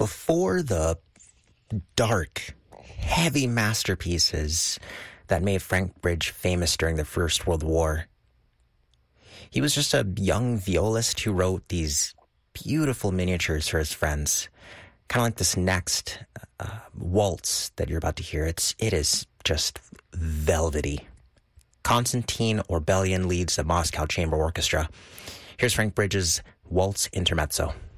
before the dark, heavy masterpieces that made Frank Bridge famous during the First World War. He was just a young violist who wrote these beautiful miniatures for his friends. Kind of like this next waltz that you're about to hear. It is just velvety. Konstantin Orbelian leads the Moscow Chamber Orchestra. Here's Frank Bridge's Waltz Intermezzo.